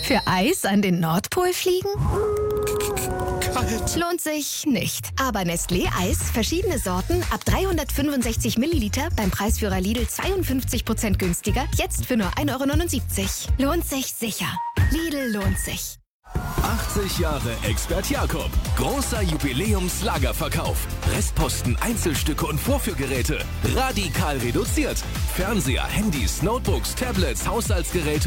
Für Eis an den Nordpol fliegen? Kalt. Lohnt sich nicht. Aber Nestlé Eis, verschiedene Sorten, ab 365 Milliliter, beim Preisführer Lidl 52% günstiger, jetzt für nur 1,79 €. Lohnt sich sicher. Lidl lohnt sich. 80 Jahre Expert Jakob. Großer Jubiläumslagerverkauf. Restposten, Einzelstücke und Vorführgeräte radikal reduziert. Fernseher, Handys, Notebooks, Tablets, Haushaltsgeräte